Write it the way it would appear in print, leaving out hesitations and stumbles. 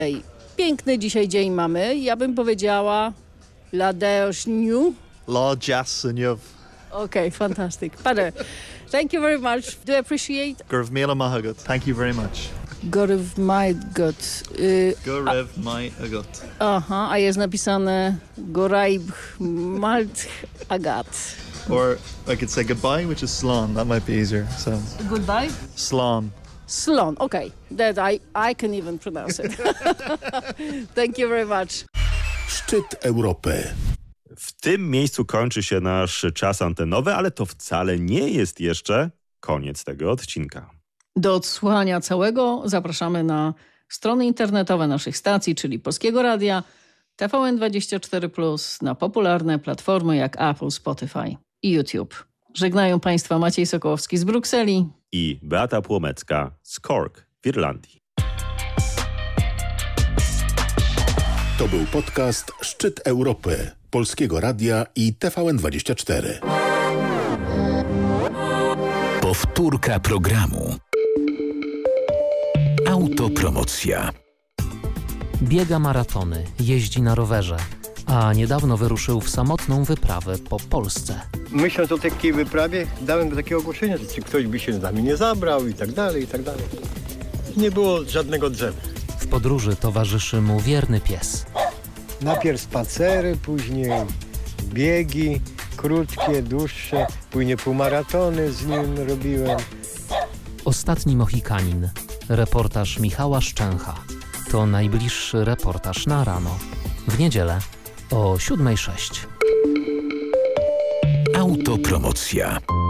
Piękny dzisiaj dzień mamy. Ja bym powiedziała La Deośniu. La Jassenyev. Okay, fantastic. Pare, thank you very much. Do appreciate. Gurv Mela Mahagut. Thank you very much. Gorev Majgot. Gurev Mai Agut. Aha, a jest napisane Goraib Malt Agat. Or I could say goodbye, which is Slán. That might be easier. So Goodbye. Slán. Slon, okay. That I can even pronounce it. Thank you very much. Szczyt Europy. W tym miejscu kończy się nasz czas antenowy, ale to wcale nie jest jeszcze koniec tego odcinka. Do odsłuchania całego zapraszamy na strony internetowe naszych stacji, czyli Polskiego Radia, TVN24+, na popularne platformy jak Apple, Spotify i YouTube. Żegnają Państwa Maciej Sokołowski z Brukseli I Beata Płomecka z Cork w Irlandii. To był podcast Szczyt Europy Polskiego Radia i TVN24. Powtórka programu. Autopromocja. Biega maratony, jeździ na rowerze, a niedawno wyruszył w samotną wyprawę po Polsce. Myśląc o takiej wyprawie, dałem takie ogłoszenie, że czy ktoś by się z nami nie zabrał i tak dalej, i tak dalej. Nie było żadnego drzewa. W podróży towarzyszy mu wierny pies. Najpierw spacery, później biegi, krótkie, dłuższe, później półmaratony z nim robiłem. Ostatni Mohikanin. Reportaż Michała Szczęcha. To najbliższy reportaż na rano. W niedzielę o 7:06. Autopromocja.